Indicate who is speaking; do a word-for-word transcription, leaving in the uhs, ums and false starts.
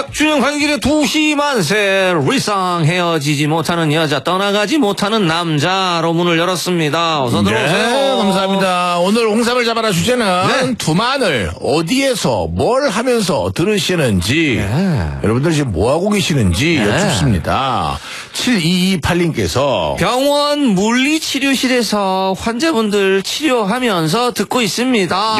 Speaker 1: 박준영 한길의 두시 만세. 리쌍 헤어지지 못하는 여자 떠나가지 못하는 남자로 문을 열었습니다. 어서 들어오세요.
Speaker 2: 네, 감사합니다. 오늘 홍삼을 잡아라 주제는
Speaker 1: 네.
Speaker 2: 두만을 어디에서 뭘 하면서 들으시는지
Speaker 1: 네.
Speaker 2: 여러분들 지금 뭐하고 계시는지
Speaker 1: 네.
Speaker 2: 여쭙습니다. 칠이이팔님께서
Speaker 1: 병원 물리치료실에서 환자분들 치료하면서 듣고 있습니다.